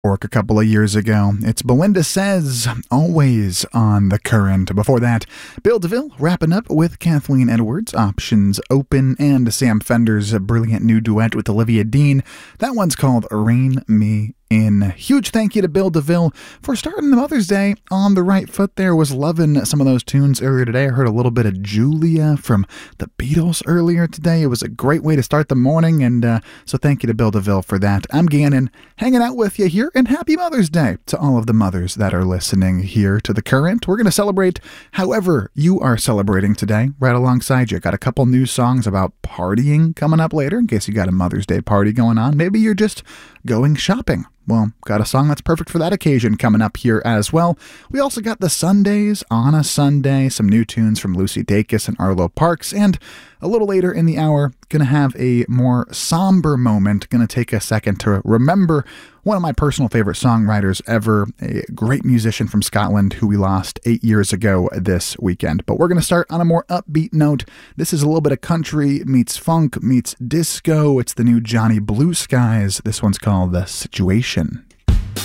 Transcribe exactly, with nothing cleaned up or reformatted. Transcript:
York a couple of years ago. It's Belinda Says, always on The Current. Before that, Bill DeVille wrapping up with Kathleen Edwards, Options Open, and Sam Fender's brilliant new duet with Olivia Dean. That one's called Rein Me In. Huge thank you to Bill DeVille for starting the Mother's Day on the right foot there. Was loving some of those tunes earlier today. I heard a little bit of Julia from the Beatles earlier today. It was a great way to start the morning, and uh, so thank you to Bill DeVille for that. I'm Gannon, hanging out with you here, and happy Mother's Day to all of the mothers that are listening here to The Current. We're going to celebrate however you are celebrating today, right alongside you. Got a couple new songs about partying coming up later, in case you got a Mother's Day party going on. Maybe you're just going shopping. Well, got a song that's perfect for that occasion coming up here as well. We also got the Sundays on a Sunday, some new tunes from Lucy Dacus and Arlo Parks, and a little later in the hour, going to have a more somber moment. Going to take a second to remember one of my personal favorite songwriters ever, a great musician from Scotland who we lost eight years ago this weekend. But we're going to start on a more upbeat note. This is a little bit of country meets funk meets disco. It's the new Johnny Blue Skies. This one's called The Situation.